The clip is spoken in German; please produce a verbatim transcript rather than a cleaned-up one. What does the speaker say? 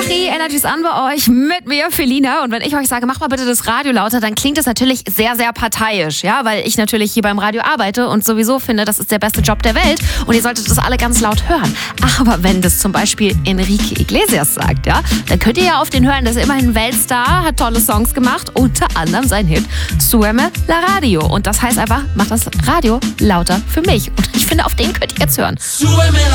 Machi, Energy ist an bei euch mit mir, Felina. Und wenn ich euch sage, mach mal bitte das Radio lauter, dann klingt es natürlich sehr, sehr parteiisch, ja, weil ich natürlich hier beim Radio arbeite und sowieso finde, das ist der beste Job der Welt und ihr solltet das alle ganz laut hören. Aber wenn das zum Beispiel Enrique Iglesias sagt, ja, dann könnt ihr ja auf den hören, das ist immerhin ein Weltstar, hat tolle Songs gemacht, unter anderem sein Hit Súbeme la Radio. Und das heißt einfach, macht das Radio lauter für mich. Und ich finde, auf den könnt ihr jetzt hören. Súbeme la